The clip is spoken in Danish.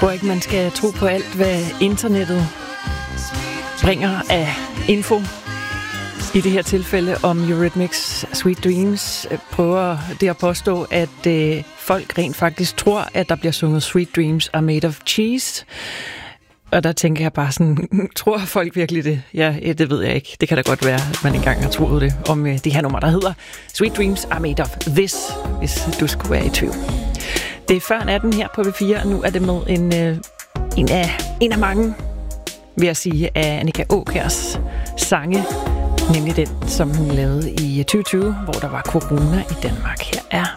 tror ikke, man skal tro på alt, hvad internettet bringer af info. I det her tilfælde om Eurythmics Sweet Dreams prøver det at påstå, at folk rent faktisk tror, at der bliver sunget Sweet Dreams are made of cheese. Og der tænker jeg bare sådan, tror folk virkelig det? Ja, det ved jeg ikke. Det kan da godt være, at man engang har troet det om det her nummer, der hedder Sweet Dreams are made of this, hvis du skulle være i tvivl. Det er før natten her på V4, og nu er det med en af mange, vil jeg sige, af Annika Aakjærs sange, nemlig den, som hun lavede i 2020, hvor der var corona i Danmark. Her er